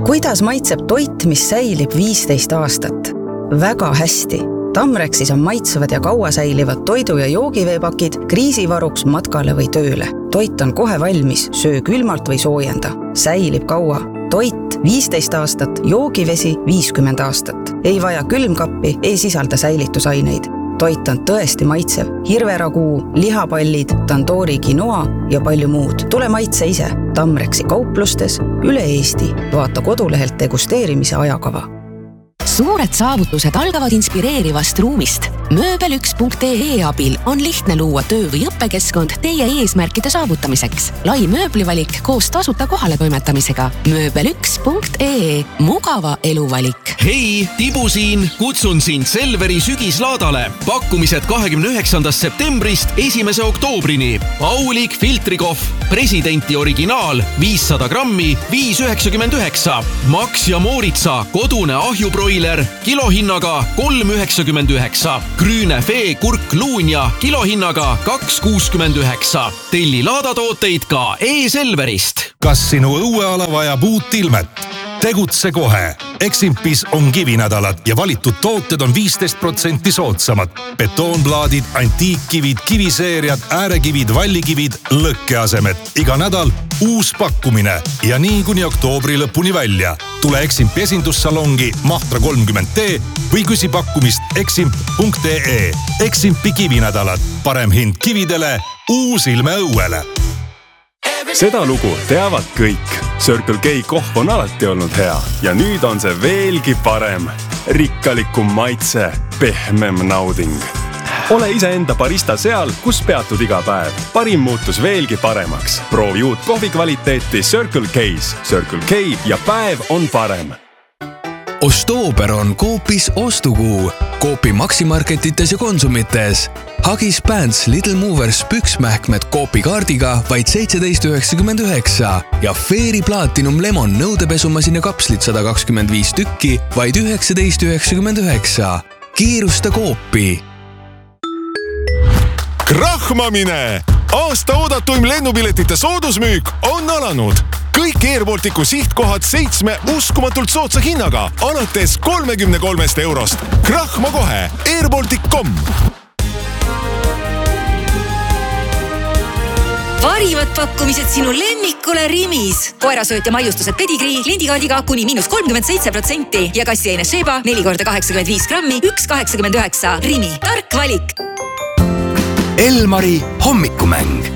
Kuidas maitseb toit, mis säilib 15 aastat? Väga hästi. Tamrexis on maitsevad ja kaua säilivad toidu- ja joogiveepakid kriisivaruks matkale või tööle. Toit on kohe valmis, söö külmalt või soojenda. Säilib kaua. Toit 15 aastat, joogivesi 50 aastat. Ei vaja külmkappi, ei sisalda säilitusaineid. Toit on tõesti maitsev. Hirveraguu, lihapallid, tandoori quinoa ja palju muud. Tule maitse ise. Tamrexi kauplustes üle Eesti. Vaata kodulehelt degusteerimise ajakava. Suured saavutused algavad inspireerivast ruumist. Mööbel1.ee abil on lihtne luua töö- või õppekeskkond teie eesmärkide saavutamiseks. Lai mööblivalik koos tasuta kohale toimetamisega. Mööbel1.ee. Mugava eluvalik. Hei, Tibu siin. Kutsun sind Selveri sügislaadale. Pakkumised 29. septembrist 1. oktoobrini. Aulik filtrikohv, presidenti originaal, 500 grammi, 5,99. Max ja Mooritsa, kodune ahjubroiler, kilohinnaga 3,99. Grüne Fee kurkluunja, kilohinnaga 2,69. Telli laadatooteid ka e-Selverist. Kas sinu õueala vajab uut ilmet? Tegutse kohe. Eximpis on kivinädalad ja valitud tooted on 15% soodsamad. Betoonplaadid, antiikkivid, kiviseeriad, äärekivid, vallikivid, lõkkeasemed. Iga nädal uus pakkumine ja nii kuni oktoobri lõpuni välja. Tule Eximpi esindussalongi Mahtra 30T või küsi pakkumist eximp.ee. Eximpi kivinädalad. Parem hind kividele, uus ilme õuele. Seda lugu teavad kõik. Circle K kohv on alati olnud hea ja nüüd on see veelgi parem. Rikkalikum maitse, pehmem nauding. Ole iseenda barista seal, kus peatud iga päev. Parim muutus veelgi paremaks. Proovi uut kohvi kvaliteeti Circle K's. Circle K ja päev on parem. Ostoober on Coopis ostukuu. Coopi maksimarketites ja konsumites. Huggies Pants Little Movers püksmähkmed Coopi kaardiga vaid 17,99 ja Fairy Platinum Lemon nõudepesumasina kapslid 125 tükki vaid 19,99. Kiirusta Coopi. Krahmamine! Aasta oodatuim lennupiletite soodusmüük on alanud. Kõik Air Balticu sihtkohad 7 uskumatult soodsa hinnaga, alates 33 eurost. Krahma kohe! airbaltic.com. Parivad pakkumised sinu lemmikule Rimis. Koerasööt ja maiustused pedigrii lindikaadiga kuni -37% ja kassiaine Sheba 4x85 grammi 1,89. Rimi, tark valik. Elmari hommikumäng.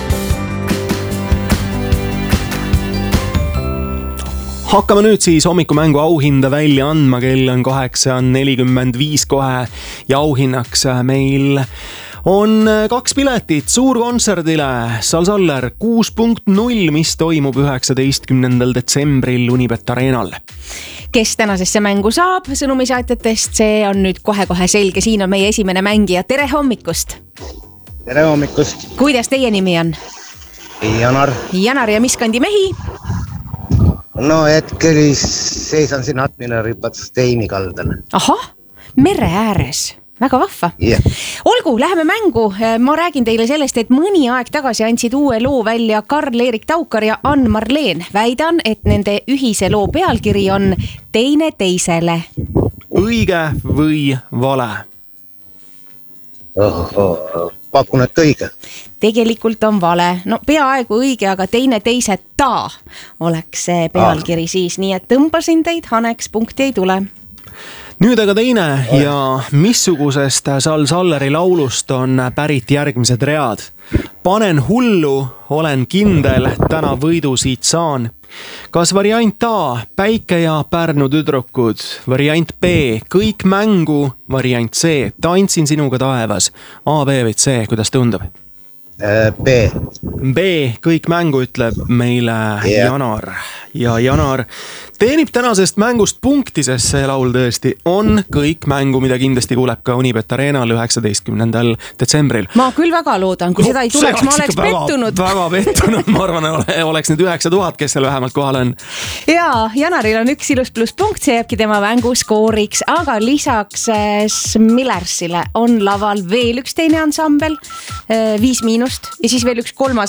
Hakkame nüüd siis hommikumängu auhinda välja andma, kell on 8:45 kohe ja auhinnaks meil on 2 piletit suurkontserdile Salsaller 6.0, mis toimub 19. detsembril Unibet Arenal. Kes tänasesse mängu saab sõnumisaatjatest, see on nüüd kohe-kohe selge. Siin on meie esimene mängija. Tere hommikust! Tere hommikust! Kuidas teie nimi on? Janar. Janar, ja mis kandi mehi? No hetkel seisan siin Atmina Patsteini kaldal. Ahah, mere ääres. Väga vahva. Yeah. Olgu, läheme mängu. Ma räägin teile sellest, et mõni aeg tagasi andsid uue loo välja Karl-Erik Taukar ja Ann-Marleen. Väidan, et nende ühise loo pealkiri on Teine teisele. Õige või vale? Pakun, et õige. Tegelikult on vale. No peaaegu õige, aga Teine teiseta oleks see pealkiri siis. Nii et tõmbasin teid, Haneks, punkti ei tule. Nüüd aga teine ja missugusest Salsalleri laulust on pärit järgmised read. Panen hullu, olen kindel, täna võidu siit saan. Kas variant A, Päike ja Pärnu tüdrukud, variant B, kõik mängu, variant C, tantsin sinuga taevas. A, B või C, kuidas tundub? B. B, kõik mängu, ütleb meile Janar. Ja Janar teenib tänasest mängust punkti, sest see laul tõesti on kõik mängu, mida kindlasti kuuleb ka Unibet Arenal 19. detsembril. Ma küll väga loodan, kui seda ei tuleks, ma oleks pettunud. Väga pettunud, ma arvan, oleks nüüd 9000, kes seal vähemalt kohal on. Jaa, Janaril on üks ilus +punkt, see jääbki tema mänguskooriks, aga lisaks Smillersile on laval veel üks teine ansambel, 5 miinust ja siis veel üks 3.